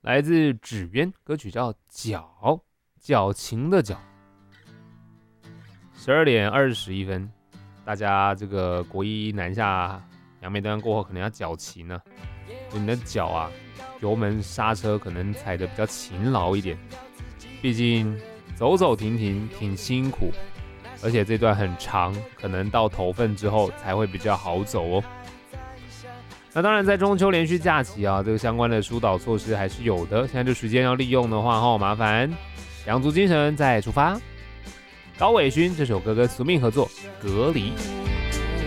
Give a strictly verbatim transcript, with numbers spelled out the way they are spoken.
来自纸鸢，歌曲叫《矫》，矫情的矫。十二点二十一分，大家这个国一南下杨梅端过后，可能要矫情呢，你的脚啊，油门刹车可能踩得比较勤劳一点，毕竟走走停停挺辛苦，而且这段很长，可能到头份之后才会比较好走哦。那当然，在中秋连续假期啊，这个相关的疏导措施还是有的。现在这时间要利用的话，哈，麻烦养足精神再出发。高伟勋这首歌跟苏命合作《隔离》。